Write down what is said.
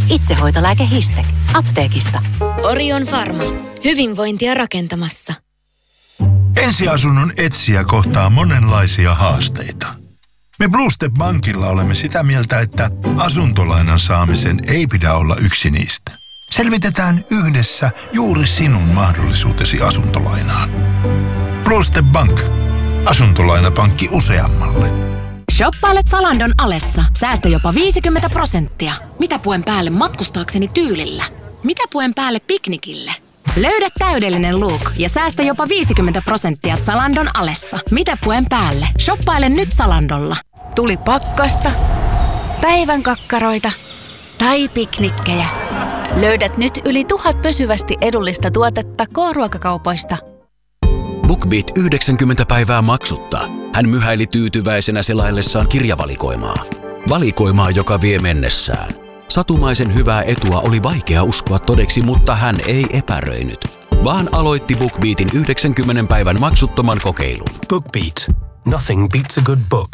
Itsehoitolääke Histek. Apteekista. Orion Pharma. Hyvinvointia rakentamassa. Ensiasunnon etsijä kohtaa monenlaisia haasteita. Me Blue Step Bankilla olemme sitä mieltä, että asuntolainan saamisen ei pidä olla yksi niistä. Selvitetään yhdessä juuri sinun mahdollisuutesi asuntolainaan. Blue Step Bank. Asuntolainapankki useammalle. Shoppailet Zalandon alessa. Säästä jopa 50%. Mitä puen päälle matkustaakseni tyylillä? Mitä puen päälle piknikille? Löydä täydellinen look ja säästä jopa 50% Zalandon alessa. Mitä puen päälle? Shoppaile nyt Zalandolla. Tuli pakkasta, päivän kakkaroita tai piknikkejä. Löydät nyt yli 1000 pysyvästi edullista tuotetta K-ruokakaupoista. BookBeat 90 päivää maksutta. Hän myhäili tyytyväisenä selaillessaan kirjavalikoimaa. Valikoimaa, joka vie mennessään. Satumaisen hyvää etua oli vaikea uskoa todeksi, mutta hän ei epäröinyt, vaan aloitti BookBeatin 90 päivän maksuttoman kokeilun. BookBeat. Nothing beats a good book.